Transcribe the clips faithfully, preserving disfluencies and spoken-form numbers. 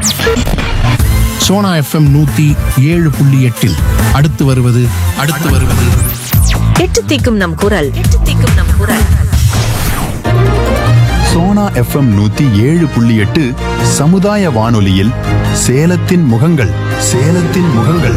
Sona FM நூத்தி ஏழு புள்ளி எட்டில் அடுத்து வருவது அடுத்து வருவது எட்டு தீக்கும் நம் குரல் எட்டு தீக்கும் நம் குரல் சோனா எஃப்எம் நூத்தி ஏழு புள்ளி எட்டு சமுதாய வானொலியில் சேலத்தின் முகங்கள் சேலத்தின் முகங்கள்.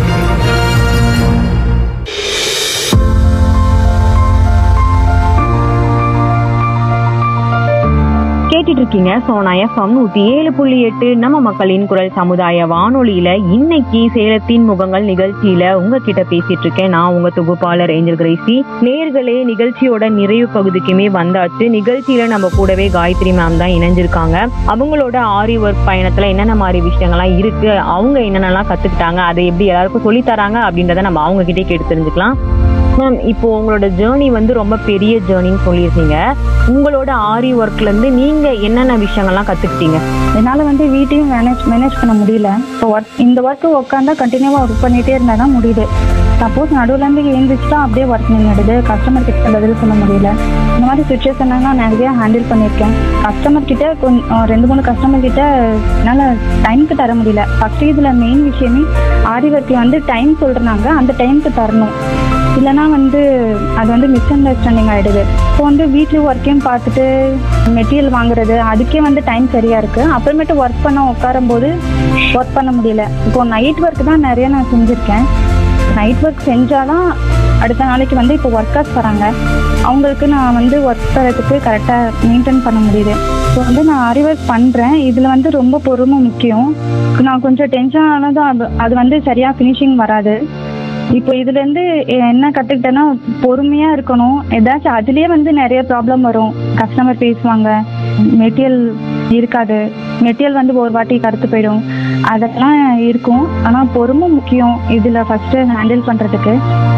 கேட்டுட்டு இருக்கீங்க சோனா எஃப்எம் நூத்தி ஏழு புள்ளி எட்டு நம்ம மக்களின் குரல் சமுதாய வானொலியில. இன்னைக்கு சேலத்தின் முகங்கள் நிகழ்ச்சியில உங்ககிட்ட பேசிட்டு இருக்கேன் நான் உங்க தொகுப்பாளர் ஏஞ்சல் கிரேசி. நேர்களே, நிகழ்ச்சியோட நிறைவு பகுதிக்குமே வந்தாச்சு. நிகழ்ச்சியில நம்ம கூடவே காயத்ரி மேம் தான் இணைஞ்சிருக்காங்க. அவங்களோட ஆரி ஒர்க் பயணத்துல என்னென்ன மாதிரி விஷயங்கள்லாம் இருக்கு, அவங்க என்னென்னலாம் கத்துக்கிட்டாங்க, அதை எப்படி எல்லாருக்கும் சொல்லி தராங்க அப்படின்றத நம்ம அவங்க கிட்டே கேட்டு தெரிஞ்சுக்கலாம். மேம், இப்போ உங்களோட ஜேர்னி வந்து ரொம்ப பெரிய ஜேர்னின்னு சொல்லியிருக்கீங்க. உங்களோட ஆரி ஒர்க்ல இருந்து நீங்க என்னென்ன விஷயங்கள்லாம் கத்துக்கிட்டீங்க? என்னால் வந்து வீட்டையும் மேனேஜ் மேனேஜ் பண்ண முடியல. இப்போ ஒர்க் இந்த ஒர்க்கு உட்காந்தா கண்டினியூவாக ஒர்க் பண்ணிகிட்டே இருந்தால் தான் முடியுது. சப்போஸ் நடுவுலேருந்து எழுந்திரிச்சிட்டா அப்படியே ஒர்க் நின்றுடுது. கஸ்டமர் கிட்ட பதில் சொல்ல முடியல. இந்த மாதிரி சுச்சுவேஷனை நான் நிறைய ஹேண்டில் பண்ணியிருக்கேன். கஸ்டமர் கிட்ட கொஞ்சம் ரெண்டு மூணு கஸ்டமர் கிட்ட என்னால் டைமுக்கு தர முடியல. ஃபஸ்ட்டு இதில் மெயின் விஷயமே ஆரி ஒர்க்கில் வந்து டைம் சொல்கிறாங்க, அந்த டைமுக்கு தரணும். இல்லைனா வந்து அது வந்து மிஸ் அண்டர்ஸ்டாண்டிங் ஆகிடுது. இப்போ வந்து வீட்லேயும் ஒர்க்கையும் பார்த்துட்டு மெட்டீரியல் வாங்குறது அதுக்கே வந்து டைம் சரியாக இருக்குது. அப்புறமேட்டு ஒர்க் பண்ண உட்காரும் போது ஒர்க் பண்ண முடியல. இப்போது நைட் ஒர்க் தான் நிறைய நான் செஞ்சுருக்கேன். நைட் ஒர்க் செஞ்சால் தான் அடுத்த நாளைக்கு வந்து இப்போ ஒர்க்கர்ஸ் வராங்க, அவங்களுக்கு நான் வந்து ஒர்க் தரத்துக்கு கரெக்டாக மெயின்டைன் பண்ண முடியுது. இப்போ வந்து நான் ஆரி ஒர்க் பண்ணுறேன். இதில் வந்து ரொம்ப பொறுமை முக்கியம். நான் கொஞ்சம் டென்ஷன் ஆனதும் அது அது வந்து சரியாக ஃபினிஷிங் வராது. இப்போ இதுலேருந்து என்ன கற்றுக்கிட்டேன்னா பொறுமையாக இருக்கணும். ஏதாச்சும் அதுலேயே வந்து நிறைய ப்ராப்ளம் வரும். கஸ்டமர் பேசுவாங்க, மெட்டீரியல் இருக்காது, மெட்டீரியல் வந்து ஒரு வாட்டி கருத்து போயிடும், அதெல்லாம் இருக்கும். ஆனால் பொறுமை முக்கியம் இதில் ஃபஸ்ட்டு ஹேண்டில் பண்ணுறதுக்கு.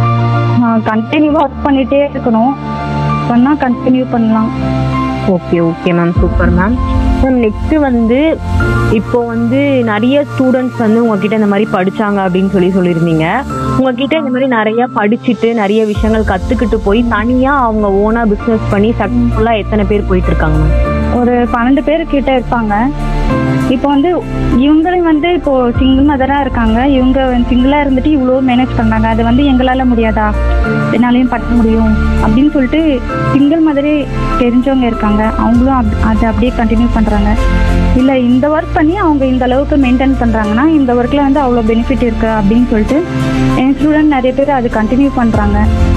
கண்டினியூவாக ஒர்க் பண்ணிகிட்டே இருக்கணும். பண்ணால் கண்டினியூ பண்ணலாம். Okay okay ma'am, super ma'am. Ma'am, next வந்து இப்போ வந்து நிறைய ஸ்டூடெண்ட்ஸ் வந்து உங்ககிட்ட இந்த மாதிரி படிச்சாங்க அப்படின்னு சொல்லி சொல்லியிருந்தீங்க. உங்ககிட்ட இந்த மாதிரி நிறைய படிச்சுட்டு நிறைய விஷயங்கள் கத்துக்கிட்டு போய் தனியா அவங்க ஓனா பிசினஸ் பண்ணி சக்சஸ்ஃபுல்லா எத்தனை பேர் போயிட்டு இருக்காங்க மேம்? ஒரு பன்னெண்டு பேர் கிட்ட இருப்பாங்க. இப்போ வந்து இவங்களும் வந்து இப்போ சிங்கிள் மதராக இருக்காங்க. இவங்க சிங்கிளாக இருந்துட்டு இவ்வளோ மேனேஜ் பண்ணாங்க. அது வந்து எங்களால் முடியாதா, என்னாலையும் பண்ண முடியும் அப்படின்னு சொல்லிட்டு சிங்கிள் மதரே தெரிஞ்சவங்க இருக்காங்க. அவங்களும் அப் அதை அப்படியே கண்டினியூ பண்ணுறாங்க. இல்லை இந்த ஒர்க் பண்ணி அவங்க இந்த அளவுக்கு மெயின்டைன் பண்ணுறாங்கன்னா இந்த ஒர்க்கில் வந்து அவ்வளோ பெனிஃபிட் இருக்குது அப்படின்னு சொல்லிட்டு என் ஸ்டூடெண்ட் நிறைய பேர் அது கண்டினியூ பண்ணுறாங்க.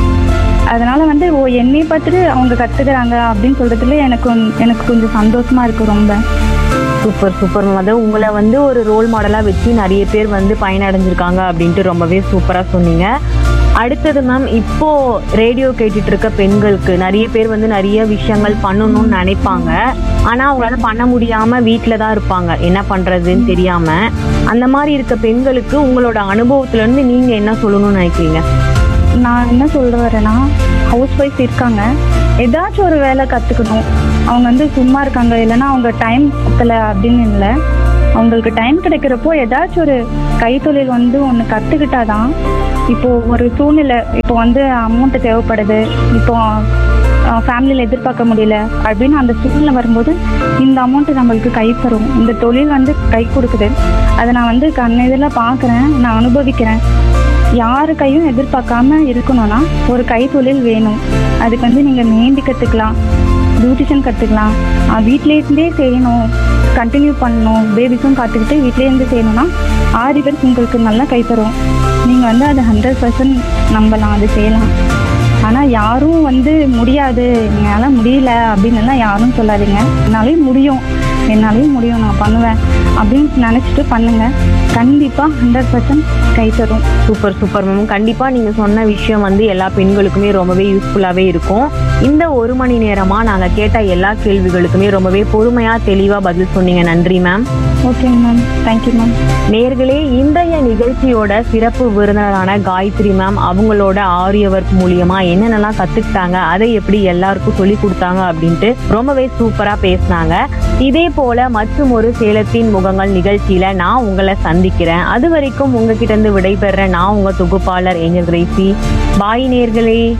அதனால் வந்து ஓ என்னை பார்த்துட்டு அவங்க கற்றுக்குறாங்க அப்படின்னு சொல்கிறதுல எனக்கு எனக்கு கொஞ்சம் சந்தோஷமாக இருக்குது ரொம்ப. Super super ma'am. அதாவது உங்களை வந்து ஒரு ரோல் மாடலாக வச்சு நிறைய பேர் வந்து பயனடைஞ்சிருக்காங்க அப்படின்ட்டு ரொம்பவே சூப்பராக சொன்னீங்க. அடுத்தது மேம், இப்போ ரேடியோ கேட்டுட்டு இருக்க பெண்களுக்கு நிறைய பேர் வந்து நிறைய விஷயங்கள் பண்ணணும்னு நினைப்பாங்க. ஆனால் அவங்களால பண்ண முடியாமல் வீட்டில் தான் இருப்பாங்க, என்ன பண்ணுறதுன்னு தெரியாமல். அந்த மாதிரி இருக்க பெண்களுக்கு உங்களோட அனுபவத்துலேருந்து நீங்கள் என்ன சொல்லணும்னு நினைக்கிறீங்க? நான் என்ன சொல்ல வரேன்னா, ஹவுஸ் ஒய்ஃப் இருக்காங்க, ஏதாச்சும் ஒரு வேலை கற்றுக்கணும். அவங்க வந்து சும்மா இருக்காங்க, இல்லைன்னா அவங்க டைம் பத்தலை அப்படின்னு இல்லை. அவங்களுக்கு டைம் கிடைக்கிறப்போ ஏதாச்சும் ஒரு கைத்தொழில் வந்து ஒன்று கற்றுக்கிட்டாதான். இப்போது ஒரு சூழ்நிலை, இப்போ வந்து அமௌண்ட்டு தேவைப்படுது, இப்போ ஃபேமிலியில் எதிர்பார்க்க முடியல அப்படின்னு அந்த சூழ்நிலை வரும்போது இந்த அமௌண்ட்டு நம்மளுக்கு கை தரும். இந்த தொழில் வந்து கை கொடுக்குது. அதை நான் வந்து கண்ணெதிரில் பார்க்குறேன், நான் அனுபவிக்கிறேன். யாரு கையும் எதிர்பார்க்காம இருக்கணும்னா ஒரு கைத்தொழில் வேணும். அதுக்கு வந்து நீங்கள் மெஹந்தி கற்றுக்கலாம், பியூட்டிஷியன் கற்றுக்கலாம், வீட்டிலேருந்தே செய்யணும், கண்டினியூ பண்ணணும், பேபிஸும் காத்துக்கிட்டு வீட்டிலேருந்து செய்யணும்னா ஆரி ஒர்க் உங்களுக்கு நல்லா கை தரும். நீங்கள் வந்து அது ஹண்ட்ரட் பர்சன்ட் நம்பலாம், அது செய்யலாம். ஆனால் யாரும் வந்து முடியாது, என்னால் முடியல அப்படின்னு யாரும் சொல்லாதீங்க. என்னாலையும் முடியும், என்னாலையும் முடியும், நான் பண்ணுவேன் அப்படின்னு நினச்சிட்டு பண்ணுங்க. கண்டிப்பாக ஹண்ட்ரட் பர்சன்ட் கை தரும். Super super ma'am. கண்டிப்பாக நீங்கள் சொன்ன விஷயம் வந்து எல்லா பெண்களுக்குமே ரொம்பவே யூஸ்ஃபுல்லாகவே இருக்கும். இந்த ஒரு மணி நேரமாக நாங்கள் கேட்ட எல்லா கேள்விகளுக்குமே ரொம்பவே பொறுமையாக தெளிவாக பதில் சொன்னீங்க. நன்றி ma'am. Okay ma'am, thank you ma'am. நேர்களே, இன்றைய நிகழ்ச்சியோட சிறப்பு விருந்தினரான காயத்ரி மேம் அவங்களோட ஆரி ஒர்க் மூலியமா என்னென்னலாம் கத்துக்கிட்டாங்க, அதை எப்படி எல்லாருக்கும் சொல்லி கொடுத்தாங்க அப்படின்ட்டு ரொம்பவே சூப்பரா பேசினாங்க. இதே போல மற்றும் ஒரு சேலத்தின் முகங்கள் நிகழ்ச்சியில நான் உங்களை சந்திக்கிறேன். அது வரைக்கும் உங்ககிட்ட இருந்து விடைபெற நான் உங்க தொகுப்பாளர் ஏஞ்சல் கிரேசி. பாய் நேர்களே.